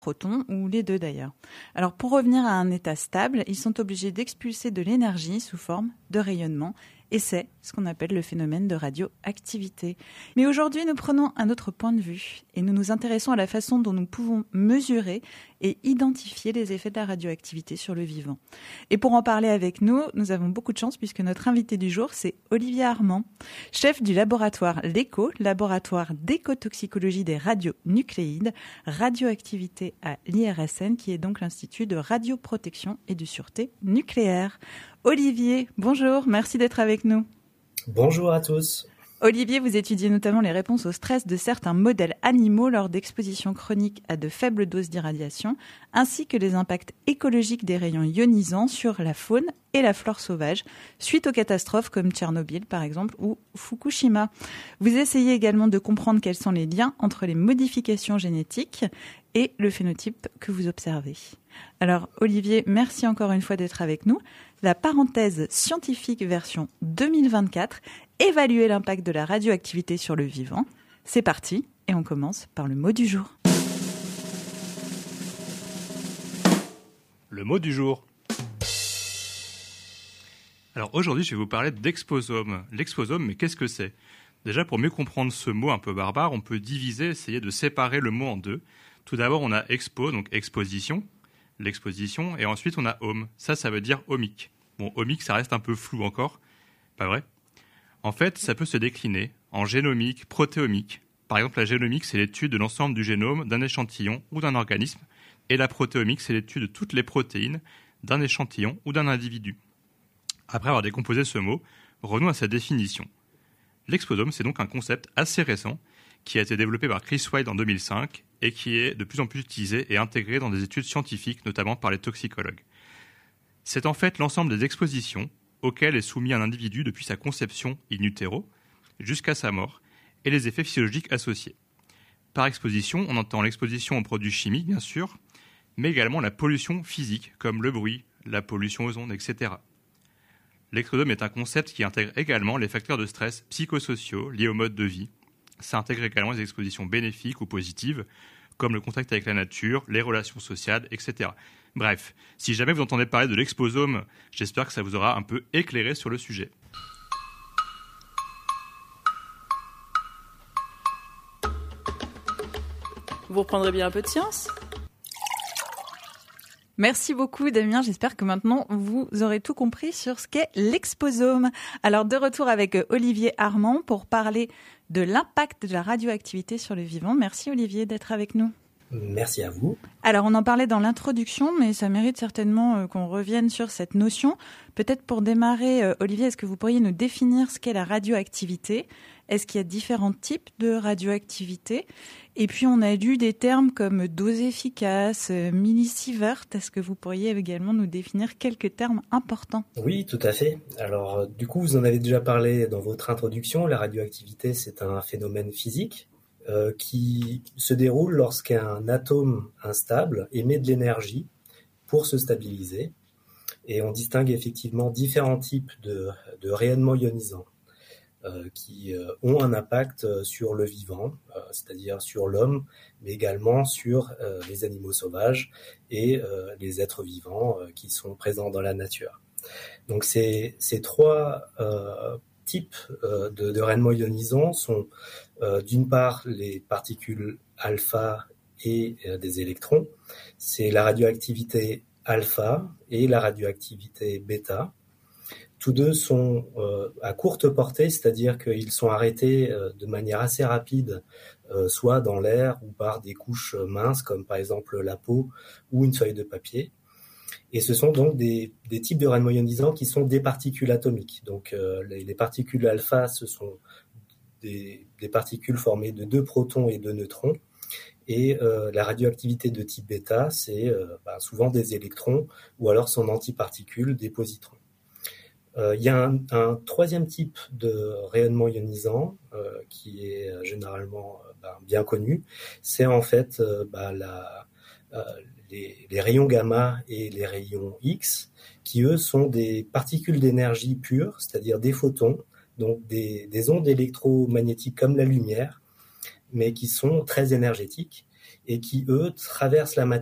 protons, ou les deux d'ailleurs. Alors pour revenir à un état stable, ils sont obligés d'expulser de l'énergie sous forme de rayonnement, et c'est ce qu'on appelle le phénomène de radioactivité. Mais aujourd'hui, nous prenons un autre point de vue, et nous nous intéressons à la façon dont nous pouvons mesurer et identifier les effets de la radioactivité sur le vivant. Et pour en parler avec nous, nous avons beaucoup de chance puisque notre invité du jour, c'est Olivier Armand, chef du laboratoire LECO, laboratoire d'écotoxicologie des radionucléides, radioactivité à l'IRSN, qui est donc l'Institut de radioprotection et de sûreté nucléaire. Olivier, bonjour, merci d'être avec nous. Bonjour à tous. Olivier, vous étudiez notamment les réponses au stress de certains modèles animaux lors d'expositions chroniques à de faibles doses d'irradiation, ainsi que les impacts écologiques des rayons ionisants sur la faune et la flore sauvage, suite aux catastrophes comme Tchernobyl par exemple ou Fukushima. Vous essayez également de comprendre quels sont les liens entre les modifications génétiques et le phénotype que vous observez. Alors Olivier, merci encore une fois d'être avec nous. La parenthèse scientifique version 2024, évaluer l'impact de la radioactivité sur le vivant. C'est parti et on commence par le mot du jour. Le mot du jour. Alors aujourd'hui, je vais vous parler d'exposome. L'exposome, mais qu'est-ce que c'est ? Déjà, pour mieux comprendre ce mot un peu barbare, on peut diviser, essayer de séparer le mot en deux. Tout d'abord, on a expo, donc exposition, l'exposition, et ensuite on a ome. Ça veut dire omique. Bon, omique, ça reste un peu flou encore, pas vrai ? En fait, ça peut se décliner en génomique, protéomique. Par exemple, la génomique, c'est l'étude de l'ensemble du génome d'un échantillon ou d'un organisme, et la protéomique, c'est l'étude de toutes les protéines d'un échantillon ou d'un individu. Après avoir décomposé ce mot, revenons à sa définition. L'exposome, c'est donc un concept assez récent qui a été développé par Chris White en 2005 et qui est de plus en plus utilisé et intégré dans des études scientifiques, notamment par les toxicologues. C'est en fait l'ensemble des expositions auxquelles est soumis un individu depuis sa conception in utero jusqu'à sa mort et les effets physiologiques associés. Par exposition, on entend l'exposition aux produits chimiques, bien sûr, mais également la pollution physique, comme le bruit, la pollution aux ondes, etc. L'exposome est un concept qui intègre également les facteurs de stress psychosociaux liés au mode de vie. Ça intègre également les expositions bénéfiques ou positives, comme le contact avec la nature, les relations sociales, etc. Bref, si jamais vous entendez parler de l'exposome, j'espère que ça vous aura un peu éclairé sur le sujet. Vous reprendrez bien un peu de science ? Merci beaucoup Damien, j'espère que maintenant vous aurez tout compris sur ce qu'est l'exposome. Alors de retour avec Olivier Armand pour parler de l'impact de la radioactivité sur le vivant. Merci Olivier d'être avec nous. Merci à vous. Alors on en parlait dans l'introduction, mais ça mérite certainement qu'on revienne sur cette notion. Peut-être pour démarrer, Olivier, est-ce que vous pourriez nous définir ce qu'est la radioactivité ? Est-ce qu'il y a différents types de radioactivité ? Et puis on a lu des termes comme dose efficace, millisievert. Est-ce que vous pourriez également nous définir quelques termes importants ? Oui, tout à fait. Alors du coup, vous en avez déjà parlé dans votre introduction. La radioactivité, c'est un phénomène physique qui se déroule lorsqu'un atome instable émet de l'énergie pour se stabiliser. Et on distingue effectivement différents types de rayonnements ionisants qui ont un impact sur le vivant, c'est-à-dire sur l'homme, mais également sur les animaux sauvages et les êtres vivants qui sont présents dans la nature. Donc ces trois types de rayonnements ionisants sont d'une part les particules alpha et des électrons. C'est la radioactivité alpha et la radioactivité bêta. Tous deux sont à courte portée, c'est-à-dire qu'ils sont arrêtés de manière assez rapide, soit dans l'air ou par des couches minces, comme par exemple la peau ou une feuille de papier. Et ce sont donc des types de rayonnements ionisants qui sont des particules atomiques. Donc les particules alpha, ce sont des particules formées de 2 protons et 2 neutrons. Et la radioactivité de type bêta, c'est souvent des électrons ou alors son antiparticule, des positrons. Il y a un troisième type de rayonnement ionisant qui est généralement bien connu. C'est en fait les rayons gamma et les rayons X qui, eux, sont des particules d'énergie pure, c'est-à-dire des photons, donc des ondes électromagnétiques comme la lumière, mais qui sont très énergétiques et qui, eux, traversent la matière